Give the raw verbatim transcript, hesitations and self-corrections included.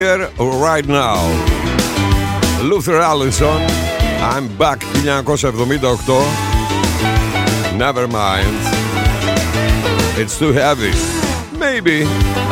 Here right now. Luther Allison, I'm back, χίλια εννιακόσια εβδομήντα οκτώ. Never mind. It's too heavy. Maybe.